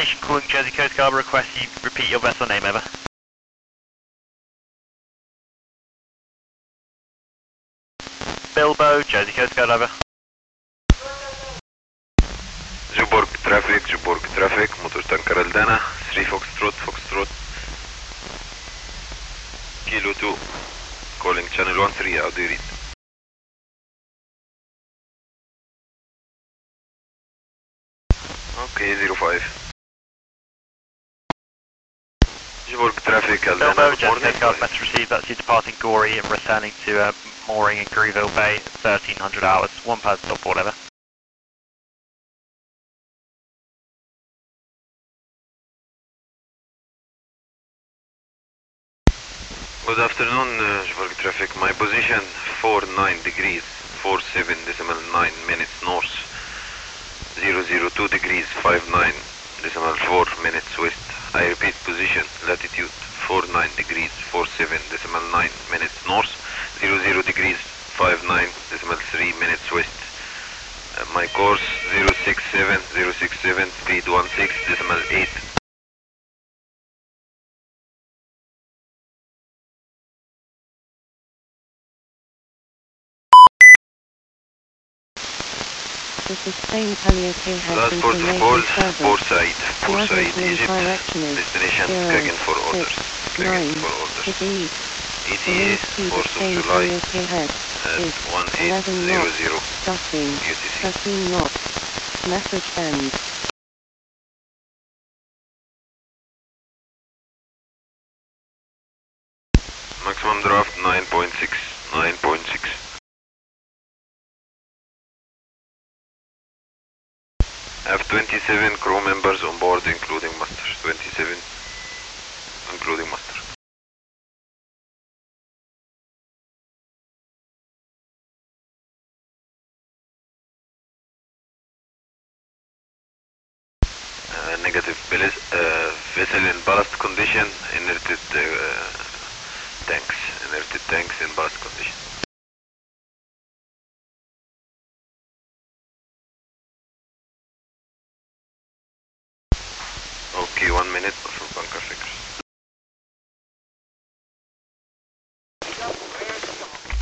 station calling Jersey Coast Guard, request you repeat your vessel name, over. Bilbo, Jersey Coast Guard, over. Juborg traffic, motor tanker Aldana, 3 Foxtrot, Kilo 2, calling channel 13, how do you read? Okay, 05. Juborg traffic, Aldana, Bilbo, good Jersey morning. Coast Guard, message received, that's you departing Gorey and returning to mooring in Greville Bay, 1300 hours, 1 pad stop, whatever. Good afternoon, Juborg traffic. My position 49 degrees, 47.9 minutes north, 002 degrees, 59.4 minutes west. I repeat position, latitude 49 degrees, 47.9 minutes north, 00 degrees, 59.3 minutes west. My course 067, speed 16.8. The sustained Calliope has Last been port of delayed call, in service. Port Said, Egypt. Direction is Destination 0, Kagan for 6, orders. 9 Kagan for orders. to the east. ETA, Speed 4th of sustained July Calliope head at is 11 knots, 1800 gusting UTC. 13 knots. Message send. Maximum draft 9.6, 9.6. I have 27 crew members on board including master. 27 including master. Negative vessel in ballast condition, inerted tanks in ballast condition. Okay, 1 minute.